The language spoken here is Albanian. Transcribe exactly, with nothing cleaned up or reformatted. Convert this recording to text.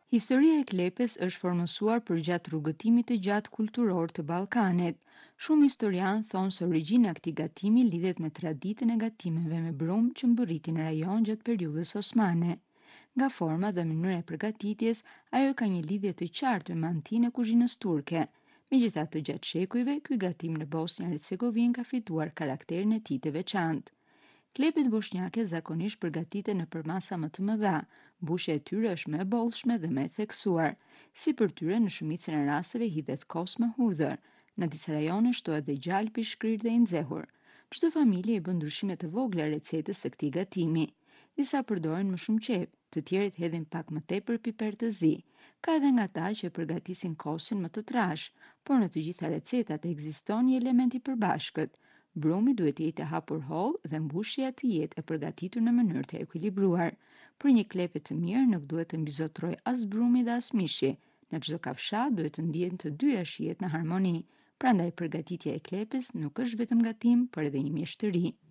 Historia e Klepes është formësuar përgjatë rrugëtimit të gjatë kulturor të Ballkanit. Shumë historianë thonë se origjina e këtij gatimi lidhet me traditën e gatimeve me brumë që mbërritin në rajon gjatë periudhës osmane. Nga forma dhe mënyra e përgatitjes, ajo ka një lidhje të qartë me antinë e kuzhinës turke. Megjithatë, gjatë shekujve, ky gatim në Bosnjë Hercegovinë ka fituar karakterin e tij të veçantë. Klepet bosnjake zakonisht përgatiten në përmasa më të mëdha, mbushja e tyre është më e bollshme dhe më e theksuar. Si për tyre në shumicën e rasteve hidhet kos me hudhër. Në disa rajone shtohet dhe gjalpi i shkrirë dhe i nxehur. Çdo familje i bën ndryshime të vogla recetës së këtij gatimi. Disa përdorin më shumë qepë, të tjerët hedhin pak më tepër piper të zi. Ka edhe nga ata që përgatisin kosin më të trash, por në të gjitha recetat ekziston një element i përbashkët. Brumi duhet të jetë e hapur holl dhe mbushja të jetë e përgatitur në mënyrë të ekuilibruar. Për një klepe të mirë nuk duhet të mbizotrojë as brumi dhe as mishi. Në çdo kafshat duhet të ndihen të dyja shijet në harmoni. Prandaj përgatitja e klepes nuk është vetëm gatim, por edhe një mjeshtëri.